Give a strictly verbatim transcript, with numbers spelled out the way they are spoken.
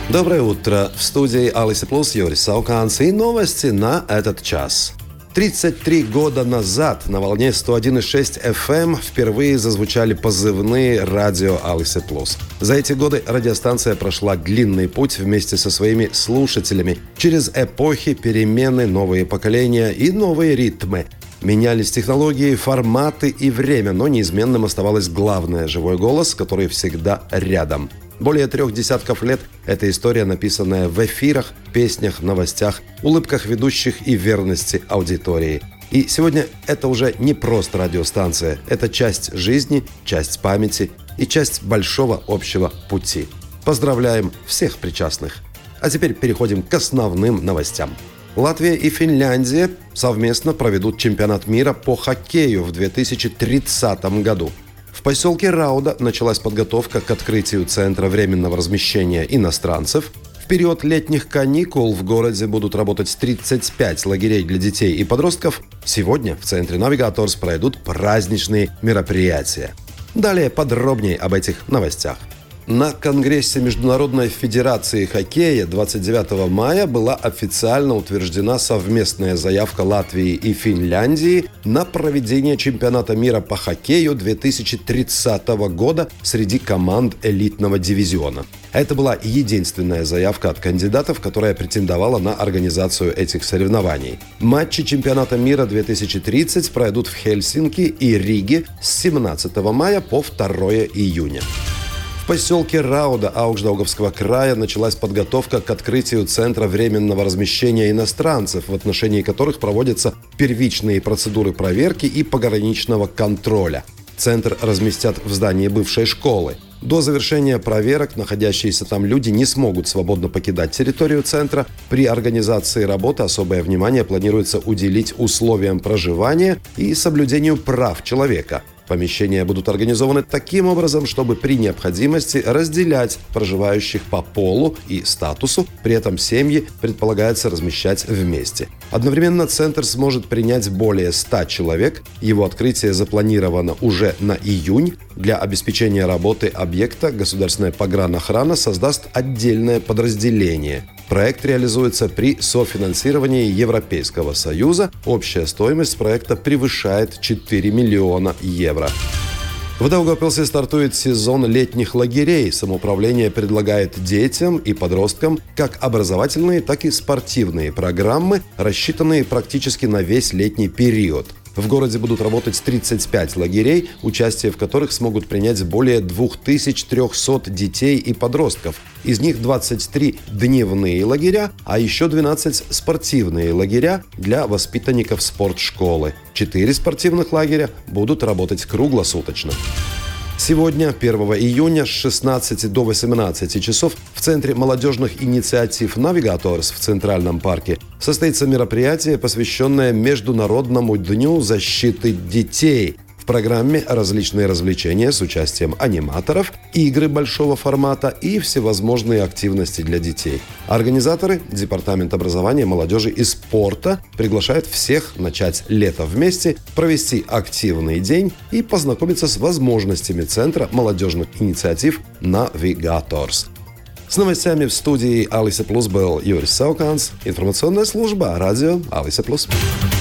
Доброе утро. В студии Алиса Плюс Юрис Сауканс и новости на этот час. тридцать три года назад на волне сто один и шесть эф эм впервые зазвучали позывные радио Алиса Плюс. За эти годы радиостанция прошла длинный путь вместе со своими слушателями через эпохи, перемены, новые поколения и новые ритмы. Менялись технологии, форматы и время, но неизменным оставалось главное – живой голос, который всегда рядом. Более трех десятков лет – это история, написанная в эфирах, песнях, новостях, улыбках ведущих и верности аудитории. И сегодня это уже не просто радиостанция, это часть жизни, часть памяти и часть большого общего пути. Поздравляем всех причастных. А теперь переходим к основным новостям. Латвия и Финляндия совместно проведут чемпионат мира по хоккею в две тысячи тридцатом году. В поселке Рауда началась подготовка к открытию Центра временного размещения иностранцев. В период летних каникул в городе будут работать тридцать пять лагерей для детей и подростков. Сегодня в центре Navigators пройдут праздничные мероприятия. Далее подробнее об этих новостях. На Конгрессе Международной Федерации Хоккея двадцать девятого мая была официально утверждена совместная заявка Латвии и Финляндии на проведение чемпионата мира по хоккею две тысячи тридцатого года среди команд элитного дивизиона. Это была единственная заявка от кандидатов, которая претендовала на организацию этих соревнований. Матчи чемпионата мира две тысячи тридцать пройдут в Хельсинки и Риге с семнадцатого мая по второго июня. В поселке Рауда Аукшдаугавского края началась подготовка к открытию Центра временного размещения иностранцев, в отношении которых проводятся первичные процедуры проверки и пограничного контроля. Центр разместят в здании бывшей школы. До завершения проверок находящиеся там люди не смогут свободно покидать территорию центра. При организации работы особое внимание планируется уделить условиям проживания и соблюдению прав человека. Помещения будут организованы таким образом, чтобы при необходимости разделять проживающих по полу и статусу, при этом семьи предполагается размещать вместе. Одновременно центр сможет принять более ста человек. Его открытие запланировано уже на июнь. Для обеспечения работы объекта Государственная погранохрана создаст отдельное подразделение. Проект реализуется при софинансировании Европейского Союза. Общая стоимость проекта превышает четыре миллиона евро. В Даугавпилсе стартует сезон летних лагерей. Самоуправление предлагает детям и подросткам как образовательные, так и спортивные программы, рассчитанные практически на весь летний период. В городе будут работать тридцать пять лагерей, участие в которых смогут принять более две тысячи триста детей и подростков. Из них двадцать три дневные лагеря, а еще двенадцать спортивные лагеря для воспитанников спортшколы. Четыре спортивных лагеря будут работать круглосуточно. Сегодня, первого июня, с шестнадцати до восемнадцати часов в Центре молодежных инициатив Navigators в Центральном парке состоится мероприятие, посвященное Международному дню защиты детей. В программе различные развлечения с участием аниматоров, игры большого формата и всевозможные активности для детей. Организаторы, Департамент образования, молодежи и спорта, приглашают всех начать лето вместе, провести активный день и познакомиться с возможностями Центра молодежных инициатив Navigators. С новостями в студии Алиса Плюс был Юрис Сауканс, информационная служба радио Алиса Плюс.